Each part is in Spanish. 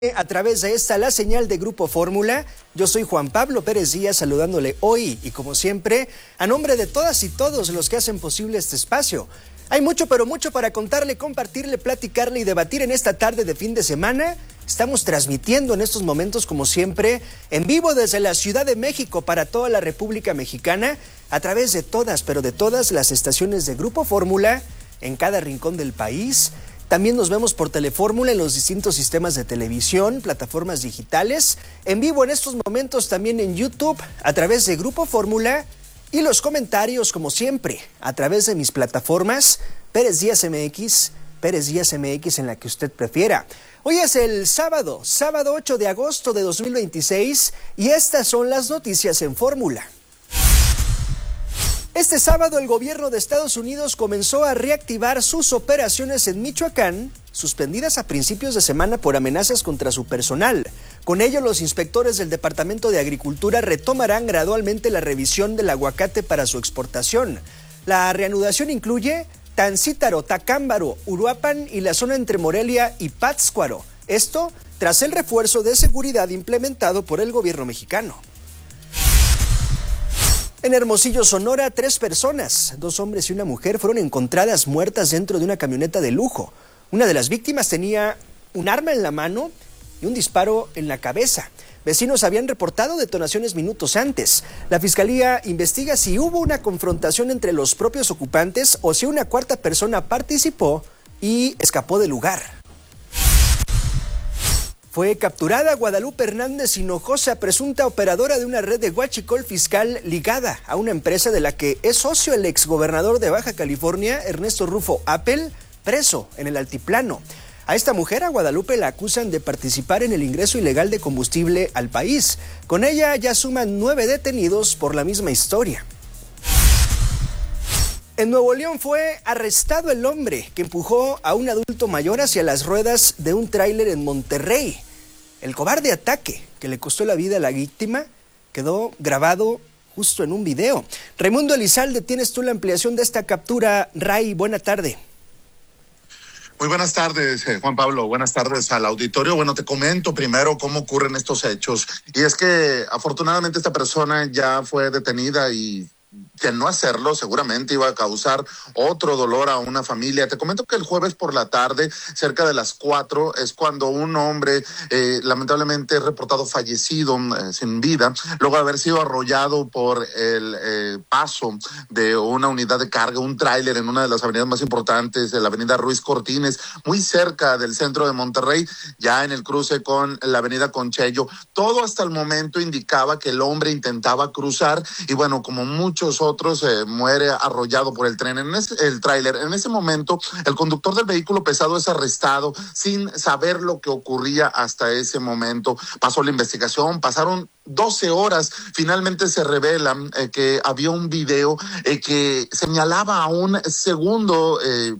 A través de esta, la señal de Grupo Fórmula. Yo soy Juan Pablo Pérez Díaz, saludándole hoy y como siempre, a nombre de todas y todos los que hacen posible este espacio. Hay mucho, pero mucho para contarle, compartirle, platicarle y debatir en esta tarde de fin de semana. Estamos transmitiendo en estos momentos, como siempre, en vivo desde la Ciudad de México para toda la República Mexicana, a través de todas, pero de todas las estaciones de Grupo Fórmula, en cada rincón del país. También nos vemos por Telefórmula en los distintos sistemas de televisión, plataformas digitales, en vivo en estos momentos también en YouTube, a través de Grupo Fórmula, y los comentarios, como siempre, a través de mis plataformas, Pérez Díaz MX, en la que usted prefiera. Hoy es el sábado 8 de agosto de 2026, y estas son las noticias en Fórmula. Este sábado el gobierno de Estados Unidos comenzó a reactivar sus operaciones en Michoacán, suspendidas a principios de semana por amenazas contra su personal. Con ello, los inspectores del Departamento de Agricultura retomarán gradualmente la revisión del aguacate para su exportación. La reanudación incluye Tancítaro, Tacámbaro, Uruapan y la zona entre Morelia y Pátzcuaro. Esto tras el refuerzo de seguridad implementado por el gobierno mexicano. En Hermosillo, Sonora, 3 personas, 2 hombres y una mujer, fueron encontradas muertas dentro de una camioneta de lujo. Una de las víctimas tenía un arma en la mano y un disparo en la cabeza. Vecinos habían reportado detonaciones minutos antes. La fiscalía investiga si hubo una confrontación entre los propios ocupantes o si una cuarta persona participó y escapó del lugar. Fue capturada Guadalupe Hernández Hinojosa, presunta operadora de una red de huachicol fiscal ligada a una empresa de la que es socio el exgobernador de Baja California, Ernesto Rufo Appel, preso en el Altiplano. A esta mujer, a Guadalupe, la acusan de participar en el ingreso ilegal de combustible al país. Con ella ya suman 9 detenidos por la misma historia. En Nuevo León fue arrestado el hombre que empujó a un adulto mayor hacia las ruedas de un tráiler en Monterrey. El cobarde ataque que le costó la vida a la víctima quedó grabado justo en un video. Raimundo Elizalde, tienes tú la ampliación de esta captura. Ray, buena tarde. Muy buenas tardes, Juan Pablo. Buenas tardes al auditorio. Bueno, te comento primero cómo ocurren estos hechos. Y es que afortunadamente esta persona ya fue detenida y que no hacerlo seguramente iba a causar otro dolor a una familia. Te comento que el jueves por la tarde, cerca de las 4, es cuando un hombre lamentablemente es reportado fallecido, sin vida, luego de haber sido arrollado por el paso de una unidad de carga, un tráiler en una de las avenidas más importantes de la avenida Ruiz Cortines, muy cerca del centro de Monterrey, ya en el cruce con la avenida Conchello. Todo hasta el momento indicaba que el hombre intentaba cruzar y bueno, como muchos otros, muere arrollado por el tren, el tráiler. En ese momento, el conductor del vehículo pesado es arrestado sin saber lo que ocurría hasta ese momento. Pasó la investigación, pasaron 12 horas, finalmente se revela que había un video que señalaba a un segundo,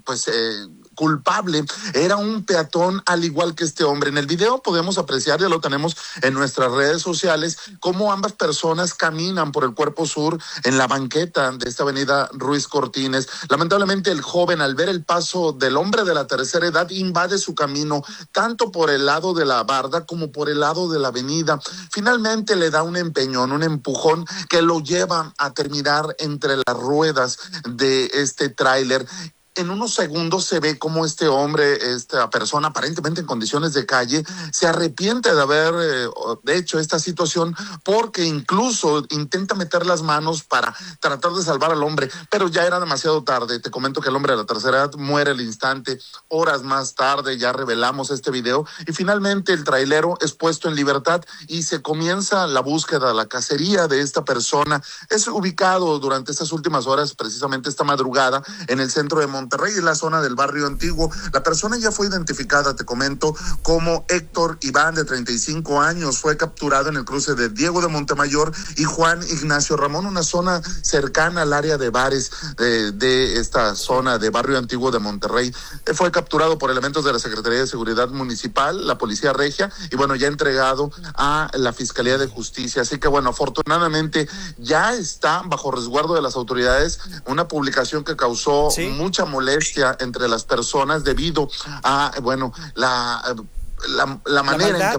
culpable, era un peatón al igual que este hombre. En el video podemos apreciar, ya lo tenemos en nuestras redes sociales, cómo ambas personas caminan por el cuerpo sur en la banqueta de esta avenida Ruiz Cortines. Lamentablemente el joven, al ver el paso del hombre de la tercera edad, invade su camino tanto por el lado de la barda como por el lado de la avenida. Finalmente le da un empeñón, un empujón que lo lleva a terminar entre las ruedas de este tráiler. En unos segundos se ve cómo este hombre, esta persona aparentemente en condiciones de calle, se arrepiente de haber hecho esta situación porque incluso intenta meter las manos para tratar de salvar al hombre, pero ya era demasiado tarde. Te comento que el hombre de la tercera edad muere al instante. Horas más tarde ya revelamos este video y finalmente el trailero es puesto en libertad y se comienza la búsqueda, la cacería de esta persona. Es ubicado durante estas últimas horas, precisamente esta madrugada, en el centro de Monterrey, en la zona del barrio antiguo. La persona ya fue identificada, te comento, como Héctor Iván, de 35 años. Fue capturado en el cruce de Diego de Montemayor y Juan Ignacio Ramón, una zona cercana al área de bares de esta zona de barrio antiguo de Monterrey. Fue capturado por elementos de la Secretaría de Seguridad Municipal, la Policía Regia, y bueno, ya entregado a la Fiscalía de Justicia. Así que bueno, afortunadamente ya está bajo resguardo de las autoridades, una publicación que causó mucha molestia entre las personas debido a, bueno, la manera en que